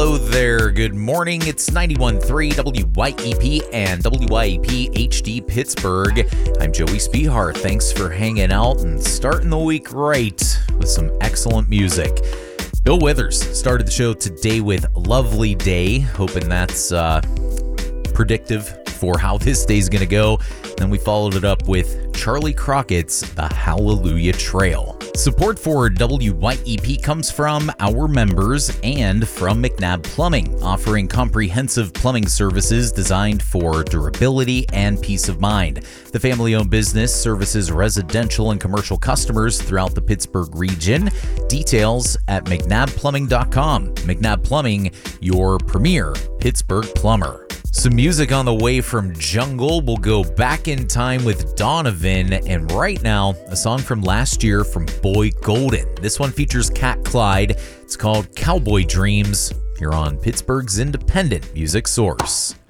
Hello there. Good morning. It's 91.3 WYEP and WYEP HD Pittsburgh. I'm Joey Spehar. Thanks for hanging out and starting the week right with some excellent music. Bill Withers started the show today with Lovely Day, hoping that's predictive for how this day's going to go. Then we followed it up with Charlie Crockett's The Hallelujah Trail. Support for WYEP comes from our members and from McNabb Plumbing, offering comprehensive plumbing services designed for durability and peace of mind. The family-owned business services residential and commercial customers throughout the Pittsburgh region. Details at mcnabbplumbing.com. McNabb Plumbing, your premier Pittsburgh plumber. Some music on the way from Jungle. We'll go back in time with Donovan, and right now, a song from last year from Boy Golden. This one features Cat Clyde. It's called Cowboy Dreams here on Pittsburgh's independent music source.